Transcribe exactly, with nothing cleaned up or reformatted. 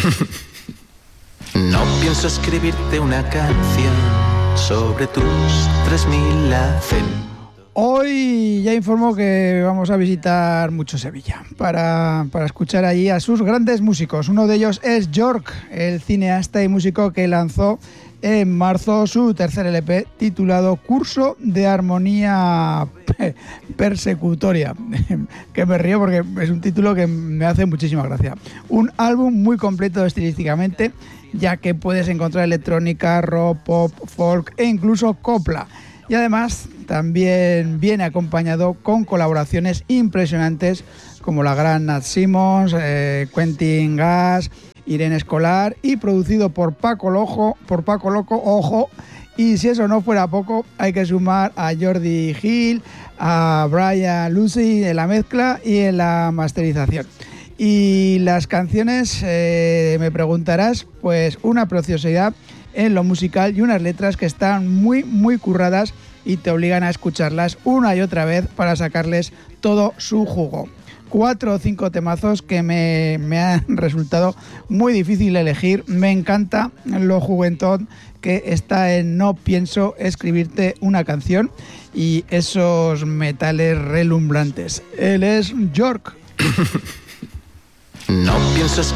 No pienso escribirte una canción sobre tus tres mil acentos. Hoy ya informo que vamos a visitar mucho Sevilla para, para escuchar allí a sus grandes músicos. Uno de ellos es York, el cineasta y músico que lanzó en marzo su tercer L P titulado Curso de Armonía Persecutoria, que me río porque es un título que me hace muchísima gracia. Un álbum muy completo estilísticamente, ya que puedes encontrar electrónica, rock, pop, folk e incluso copla. Y además también viene acompañado con colaboraciones impresionantes como la gran Nat Simmons, eh, Quentin Gas, Irene Escolar, y producido por Paco Loco, por Paco Loco, ojo. Y si eso no fuera poco, hay que sumar a Jordi Hill, a Brian Lucy en la mezcla y en la masterización. Y las canciones, eh, me preguntarás, pues una preciosidad en lo musical y unas letras que están muy, muy curradas y te obligan a escucharlas una y otra vez para sacarles todo su jugo. Cuatro o cinco temazos que me, me han resultado muy difícil elegir. Me encanta lo juguetón que está en No pienso escribirte una canción y esos metales relumbrantes. Él es York. No pienso